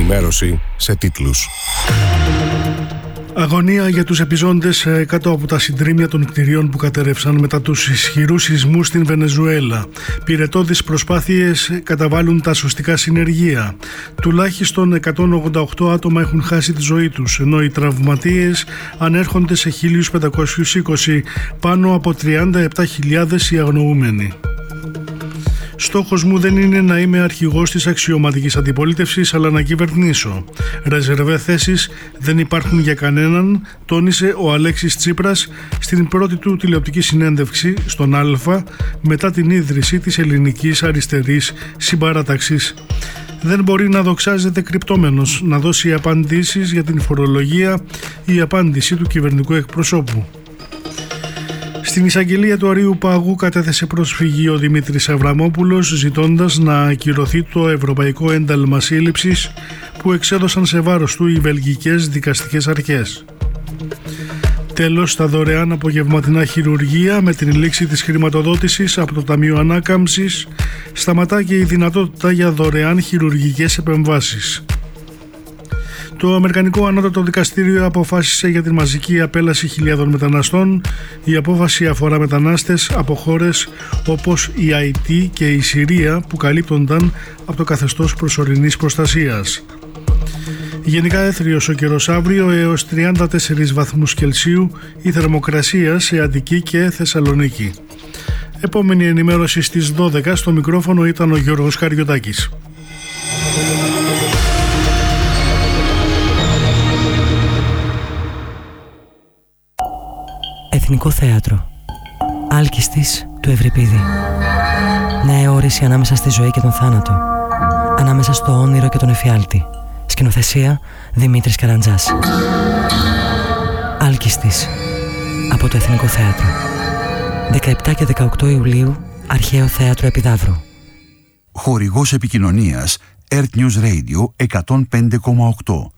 ενημέρωση σε τίτλους. Αγωνία για τους επιζώντες κάτω από τα συντρίμμια των κτηρίων που κατέρευσαν μετά τους ισχυρούς σεισμούς στην Βενεζουέλα. Πυρετώδεις προσπάθειες καταβάλουν τα σωστικά συνεργεία. Τουλάχιστον 188 άτομα έχουν χάσει τη ζωή τους, ενώ οι τραυματίες ανέρχονται σε 1.520, πάνω από 37.000 οι αγνοούμενοι. Στόχος μου δεν είναι να είμαι αρχηγός της αξιωματικής αντιπολίτευσης, αλλά να κυβερνήσω. Ρεζερβέ θέσεις δεν υπάρχουν για κανέναν, τόνισε ο Αλέξης Τσίπρας στην πρώτη του τηλεοπτική συνέντευξη στον Α μετά την ίδρυση της Ελληνικής Αριστερής Συμπαράταξης. Δεν μπορεί να δοξάζεται κρυπτόμενος, να δώσει απαντήσεις για την φορολογία, η απάντηση του κυβερνητικού εκπροσώπου. Στην εισαγγελία του Αρείου Πάγου κατέθεσε προσφυγή ο Δημήτρης Αβραμόπουλος, ζητώντας να ακυρωθεί το ευρωπαϊκό ένταλμα σύλληψης που εξέδωσαν σε βάρος του οι βελγικές δικαστικές αρχές. Τέλος, τα δωρεάν απογευματινά χειρουργεία με την λήξη της χρηματοδότησης από το Ταμείο Ανάκαμψης σταματά και η δυνατότητα για δωρεάν χειρουργικές επεμβάσεις. Το Αμερικανικό Ανώτατο Δικαστήριο αποφάσισε για την μαζική απέλαση χιλιάδων μεταναστών. Η απόφαση αφορά μετανάστες από χώρες όπως η Αϊτή και η Συρία που καλύπτονταν από το καθεστώς προσωρινής προστασίας. Γενικά έθριος ο καιρός αύριο, έως 34 βαθμούς Κελσίου η θερμοκρασία σε Αττική και Θεσσαλονίκη. Επόμενη ενημέρωση στις 12. Στο μικρόφωνο ήταν ο Γιώργος Καριωτάκης. Εθνικό Θέατρο. Άλκιστης του Ευρυπίδη. Νέα όρηση ανάμεσα στη ζωή και τον θάνατο. Ανάμεσα στο όνειρο και τον εφιάλτη. Σκηνοθεσία Δημήτρης Καραντζάς. Άλκιστης. Από το Εθνικό Θέατρο. 17 και 18 Ιουλίου, Αρχαίο Θέατρο Επιδαύρου. Χορηγός επικοινωνίας Earth News Radio 105,8.